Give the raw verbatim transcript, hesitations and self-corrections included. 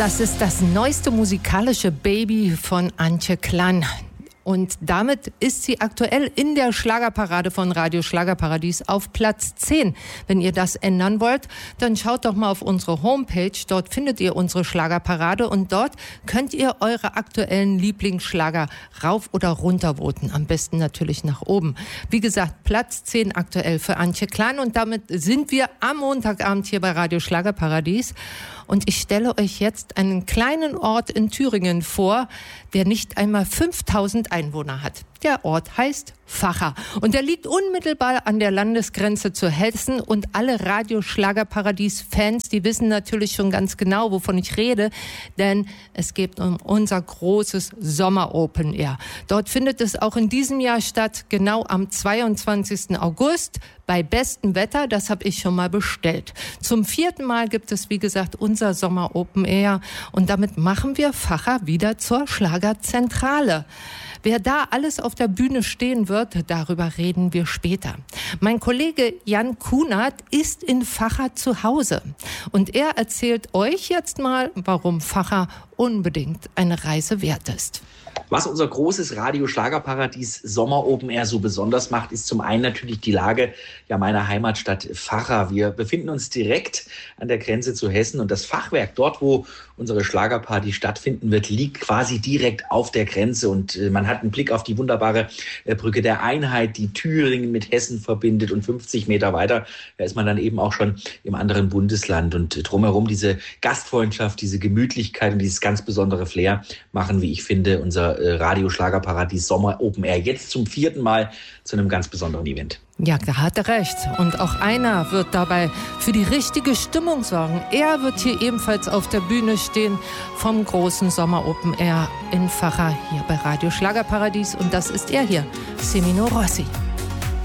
Das ist das neueste musikalische Baby von Antje Klann. Und damit ist sie aktuell in der Schlagerparade von Radio Schlagerparadies auf Platz zehn. Wenn ihr das ändern wollt, dann schaut doch mal auf unsere Homepage. Dort findet ihr unsere Schlagerparade und dort könnt ihr eure aktuellen Lieblingsschlager rauf oder runter voten. Am besten natürlich nach oben. Wie gesagt, Platz zehn aktuell für Antje Klann und damit sind wir am Montagabend hier bei Radio Schlagerparadies. Und ich stelle euch jetzt einen kleinen Ort in Thüringen vor, der nicht einmal fünftausend Einwohner hat. Der Ort heißt Vacha und der liegt unmittelbar an der Landesgrenze zu Hessen und alle Radio Schlagerparadies-Fans, die wissen natürlich schon ganz genau, wovon ich rede, denn es geht um unser großes Sommer-Open Air. Dort findet es auch in diesem Jahr statt, genau am zweiundzwanzigsten August bei bestem Wetter, das habe ich schon mal bestellt. Zum vierten Mal gibt es, wie gesagt, unser Sommer-Open Air und damit machen wir Vacha wieder zur Schlagerzentrale. Wer da alles auf der Bühne stehen wird, darüber reden wir später. Mein Kollege Jan Kunert ist in Vacha zu Hause. Und er erzählt euch jetzt mal, warum Vacha unbedingt eine Reise wert ist. Was unser großes Radio-Schlagerparadies Sommer Open Air so besonders macht, ist zum einen natürlich die Lage ja meiner Heimatstadt Vacha. Wir befinden uns direkt an der Grenze zu Hessen und das Fachwerk, dort wo unsere Schlagerparty stattfinden wird, liegt quasi direkt auf der Grenze und äh, man hat einen Blick auf die wunderbare äh, Brücke der Einheit, die Thüringen mit Hessen verbindet und fünfzig Meter weiter, da ist man dann eben auch schon im anderen Bundesland und äh, drumherum diese Gastfreundschaft, diese Gemütlichkeit und dieses ganz besondere Flair machen, wie ich finde, unser äh, Radio Schlagerparadies Sommer Open Air jetzt zum vierten Mal zu einem ganz besonderen Event. Ja, da hat er recht. Und auch einer wird dabei für die richtige Stimmung sorgen. Er wird hier ebenfalls auf der Bühne stehen vom großen Sommer Open Air in Vacha hier bei Radio Schlagerparadies. Und das ist er hier, Semino Rossi.